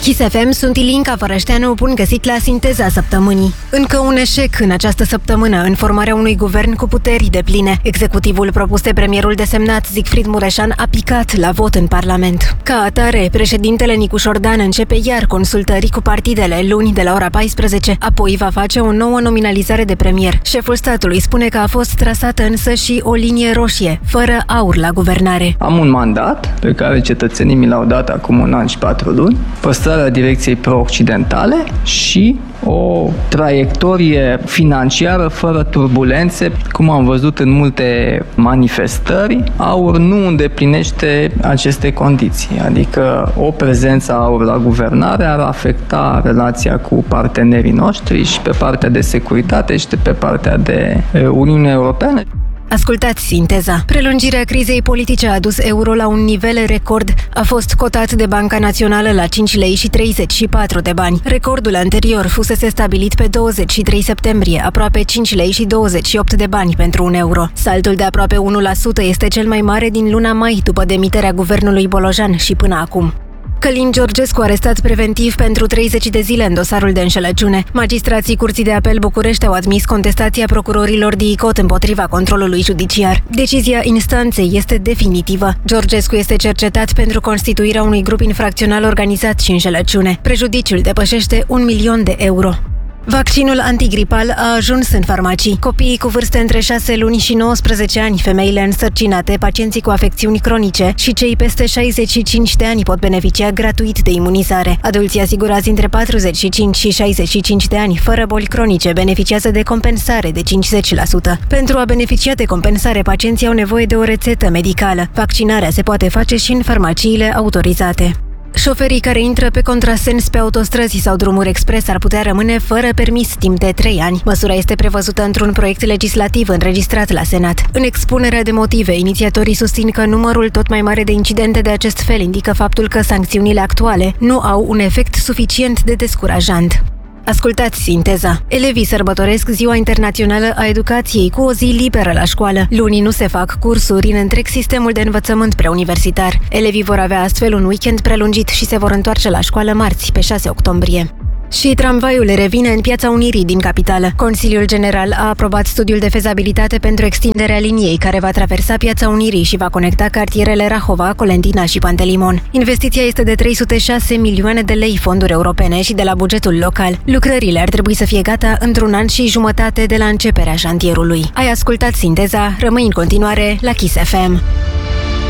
Kiss FM, sunt Ilinca Fărășteanu, bun găsit la Sinteza Săptămânii. Încă un eșec în această săptămână în formarea unui guvern cu puteri depline. Executivul propus de premierul desemnat Sigfrid Mureșan a picat la vot în Parlament. Ca atare, președintele Nicu Șordan începe iar consultări cu partidele luni de la ora 14, apoi va face o nouă nominalizare de premier. Șeful statului spune că a fost trasată însă și o linie roșie, fără aur la guvernare. Am un mandat pe care cetățenii mi l-au dat acum 1 an și 4 luni, păstrarea direcției pro-occidentale și o traiectorie financiară fără turbulențe. Cum am văzut în multe manifestări, AUR nu îndeplinește aceste condiții, adică o prezență AUR la guvernare ar afecta relația cu partenerii noștri și pe partea de securitate și pe partea de Uniunea Europeană. Ascultați Sinteza. Prelungirea crizei politice a adus euro la un nivel record. A fost cotat de Banca Națională la 5 lei și 34 de bani. Recordul anterior fusese stabilit pe 23 septembrie, aproape 5 lei și 28 de bani pentru un euro. Saltul de aproape 1% este cel mai mare din luna mai după demiterea guvernului Bolojan și până acum. Călin Georgescu arestat preventiv pentru 30 de zile în dosarul de înșelăciune. Magistrații Curții de Apel București au admis contestația procurorilor DICOT împotriva controlului judiciar. Decizia instanței este definitivă. Georgescu este cercetat pentru constituirea unui grup infracțional organizat și înșelăciune. Prejudiciul depășește 1 milion de euro. Vaccinul antigripal a ajuns în farmacii. Copiii cu vârste între 6 luni și 19 ani, femeile însărcinate, pacienții cu afecțiuni cronice și cei peste 65 de ani pot beneficia gratuit de imunizare. Adulții asigurați între 45 și 65 de ani, fără boli cronice, beneficiază de compensare de 50%. Pentru a beneficia de compensare, pacienții au nevoie de o rețetă medicală. Vaccinarea se poate face și în farmaciile autorizate. Șoferii care intră pe contrasens pe autostrăzi sau drumuri expres ar putea rămâne fără permis timp de 3 ani. Măsura este prevăzută într-un proiect legislativ înregistrat la Senat. În expunerea de motive, inițiatorii susțin că numărul tot mai mare de incidente de acest fel indică faptul că sancțiunile actuale nu au un efect suficient de descurajant. Ascultați Sinteza. Elevii sărbătoresc Ziua Internațională a Educației cu o zi liberă la școală. Luni nu se fac cursuri în întreg sistemul de învățământ preuniversitar. Elevii vor avea astfel un weekend prelungit și se vor întoarce la școală marți, pe 6 octombrie. Și tramvaiul revine în Piața Unirii din capitală. Consiliul General a aprobat studiul de fezabilitate pentru extinderea liniei care va traversa Piața Unirii și va conecta cartierele Rahova, Colentina și Pantelimon. Investiția este de 306 milioane de lei fonduri europene și de la bugetul local. Lucrările ar trebui să fie gata într-un an și jumătate de la începerea șantierului. Ai ascultat Sinteza, rămâi în continuare la Kiss FM.